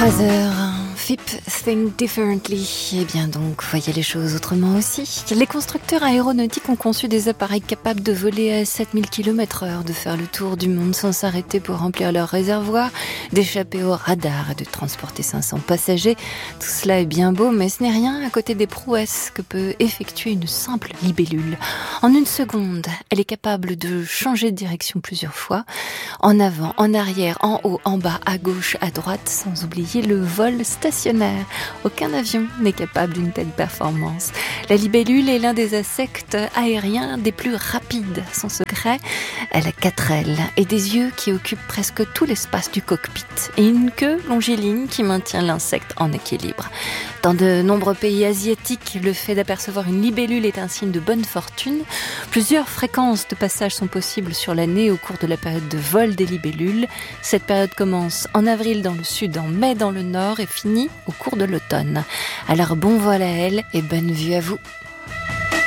Other, FIP Think Differently. Eh bien donc, voyez les choses autrement aussi. Les constructeurs aéronautiques ont conçu des appareils capables de voler à 7000 km/h, de faire le tour du monde sans s'arrêter pour remplir leur réservoir, d'échapper au radar et de transporter 500 passagers. Tout cela est bien beau, mais ce n'est rien à côté des prouesses que peut effectuer une simple libellule. En une seconde, elle est capable de changer de direction plusieurs fois, en avant, en arrière, en haut, en bas, à gauche, à droite, sans oublier le vol stationnaire. Aucun avion n'est capable d'une telle performance. La libellule est l'un des insectes aériens des plus rapides. Son secret, elle a 4 ailes et des yeux qui occupent presque tout l'espace du cockpit et une queue longiligne qui maintient l'insecte en équilibre. Dans de nombreux pays asiatiques, le fait d'apercevoir une libellule est un signe de bonne fortune. Plusieurs fréquences de passage sont possibles sur l'année au cours de la période de vol des libellules. Cette période commence en avril dans le sud, en mai dans le nord et finit au cours de l'automne. Alors bon vol à elle et bonne vue à vous.